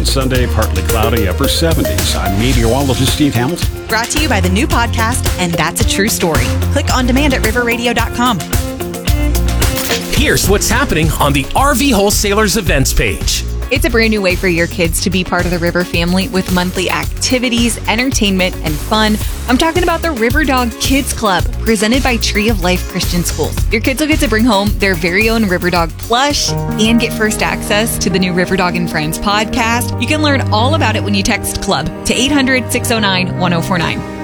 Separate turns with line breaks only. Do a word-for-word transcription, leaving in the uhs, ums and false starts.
Sunday, partly cloudy, upper seventies. I'm meteorologist Steve Hamilton.
Brought to you by the new podcast, And That's a True Story. Click on demand at river radio dot com.
Here's what's happening on the R V Wholesalers events page.
It's a brand new way for your kids to be part of the River family with monthly activities, entertainment, and fun. I'm talking about the River Dog Kids Club, presented by Tree of Life Christian Schools. Your kids will get to bring home their very own River Dog plush and get first access to the new River Dog and Friends podcast. You can learn all about it when you text CLUB to eight hundred, six oh nine, one oh four nine.